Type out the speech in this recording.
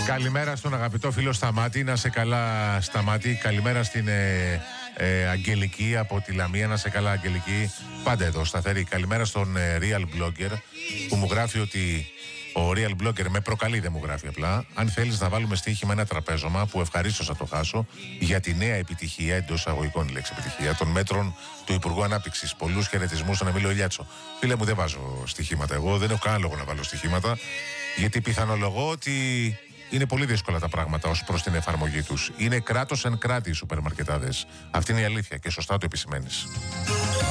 Καλημέρα στον αγαπητό φίλο Σταμάτη. Να σε καλά, Σταμάτη. Καλημέρα στην Αγγελική από τη Λαμία. Να σε καλά, Αγγελική. Πάντα εδώ, σταθερή. Καλημέρα στον Real Blogger που μου γράφει ότι ο Real Blogger με προκαλεί, δεν μου γράφει απλά. Αν θέλεις να βάλουμε στοίχημα ένα τραπέζωμα που ευχαρίστως θα το χάσω για τη νέα επιτυχία, εντός εισαγωγικών η λέξη επιτυχία, των μέτρων του Υπουργού Ανάπτυξης. Πολλούς χαιρετισμούς στον Εμίλιο Ηλιάτσο. Φίλε μου, δεν βάζω στοιχήματα εγώ, δεν έχω κανένα λόγο να βάλω στοιχήματα, γιατί πιθανολογώ ότι είναι πολύ δύσκολα τα πράγματα ως προς την εφαρμογή τους. Είναι κράτος εν κράτη οι σούπερ μαρκετάδες. Αυτή είναι η αλήθεια και σωστά το επισημαίνεις.